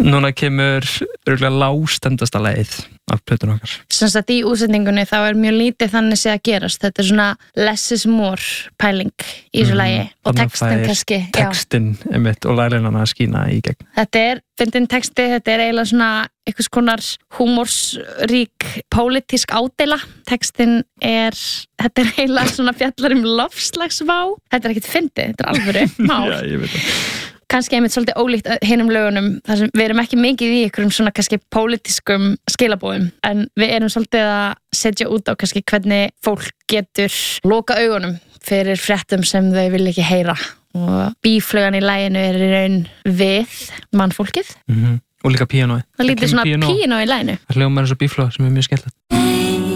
Núna kemur örugglega lágstemmdasta lagið af plötunni okkar. Sem sagt í útsendingunni þá mjög lítið þannig sé að gerast. Þetta svona less is more pæling í þessu lagi og textin kannski. Textin einmitt og laglinana að skína í gegn. Þetta fyndinn texti, þetta eiginlega svona einhvers konar húmorsrík pólitísk ádeila. Textin þetta eiginlega svona fjallar loftslagsvá. Þetta ekkert fyndið, þetta alvöru mál. Já, ég veit það. Kannski einmitt svolítið ólíkt hinum lögunum þar sem við erum ekki mikið í einhverjum svona kannski pólitískum skilabóðum en við erum svolítið að setja út á kannski hvernig fólk getur loka augunum fyrir fréttum sem þau vil ekki heyra og bíflugan í laginu í raun við mannfólkið og líka píanóið. Það lítið svona píanó í laginu. Það hljómar eins og bífluga sem mjög skemmtilegt.